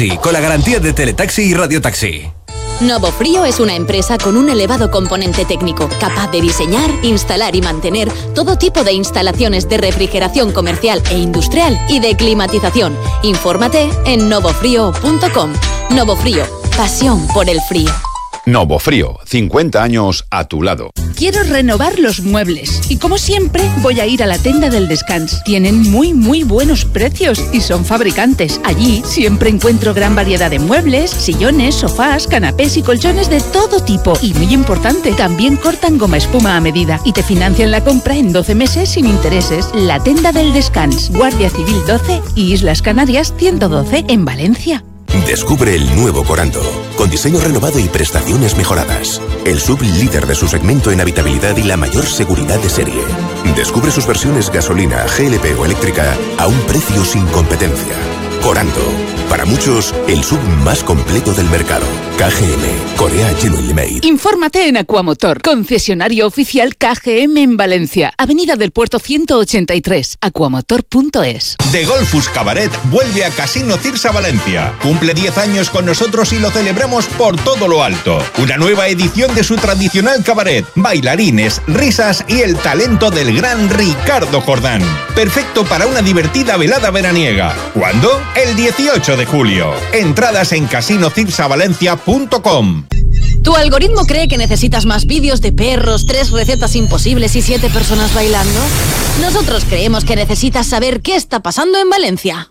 Taxi, con la garantía de Teletaxi y Radiotaxi. Novofrío es una empresa con un elevado componente técnico, capaz de diseñar, instalar y mantener todo tipo de instalaciones de refrigeración comercial e industrial y de climatización. Infórmate en novofrío.com. Novofrío, pasión por el frío. Novofrío, 50 años a tu lado. Quiero renovar los muebles y como siempre voy a ir a la Tenda del Descans. Tienen muy buenos precios y son fabricantes. Allí siempre encuentro gran variedad de muebles, sillones, sofás, canapés y colchones de todo tipo. Y muy importante, también cortan goma espuma a medida y te financian la compra en 12 meses sin intereses. La Tenda del Descans, Guardia Civil 12 y Islas Canarias 112 en Valencia. Descubre el nuevo Corando, con diseño renovado y prestaciones mejoradas. El sub líder de su segmento en habitabilidad y la mayor seguridad de serie. Descubre sus versiones gasolina, GLP o eléctrica a un precio sin competencia. Corando, para muchos, el sub más completo del mercado. KGM, Korea Genuinely Made. Infórmate en Aquamotor, concesionario oficial KGM en Valencia, Avenida del Puerto 183, aquamotor.es. The Golfus Cabaret vuelve a Casino Cirsa Valencia. Cumple 10 años con nosotros y lo celebramos por todo lo alto. Una nueva edición de su tradicional cabaret, bailarines, risas y el talento del gran Ricardo Jordán. Perfecto para una divertida velada veraniega. ¿Cuándo? El 18 de julio. Entradas en casinocirsavalencia.com. ¿Tu algoritmo cree que necesitas más vídeos de perros, 3 recetas imposibles y 7 personas bailando? Nosotros creemos que necesitas saber qué está pasando en Valencia.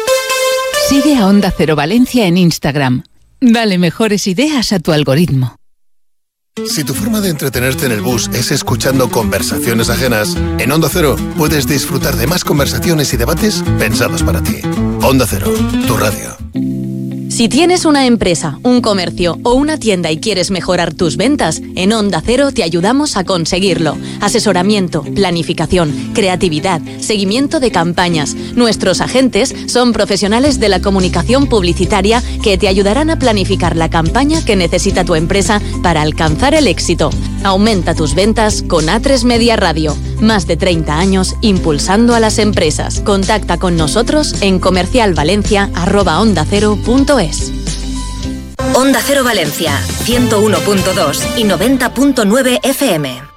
Sigue a Onda Cero Valencia en Instagram. Dale mejores ideas a tu algoritmo. Si tu forma de entretenerte en el bus es escuchando conversaciones ajenas, en Onda Cero puedes disfrutar de más conversaciones y debates pensados para ti. Onda Cero, tu radio. Si tienes una empresa, un comercio o una tienda y quieres mejorar tus ventas, en Onda Cero te ayudamos a conseguirlo. Asesoramiento, planificación, creatividad, seguimiento de campañas. Nuestros agentes son profesionales de la comunicación publicitaria que te ayudarán a planificar la campaña que necesita tu empresa para alcanzar el éxito. Aumenta tus ventas con A3 Media Radio. Más de 30 años impulsando a las empresas. Contacta con nosotros en comercialvalencia@ondacero.es. Onda Cero Valencia, 101.2 y 90.9 FM.